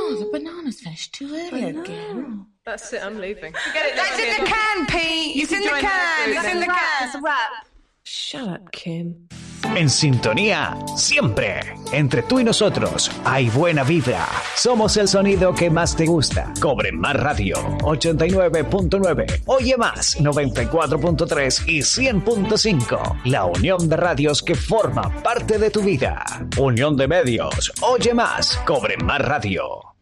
Oh, the banana's finished too early again. That's it, I'm leaving. That's in the can, Pete. It's in the can. It's in the can. It's a wrap. Shut up, Kim. En sintonía, siempre. Entre tú y nosotros hay buena vibra. Somos el sonido que más te gusta. Cobre Más Radio 89.9. Oye Más 94.3 y 100.5. La unión de radios que forma parte de tu vida. Unión de medios. Oye Más. Cobre Más Radio.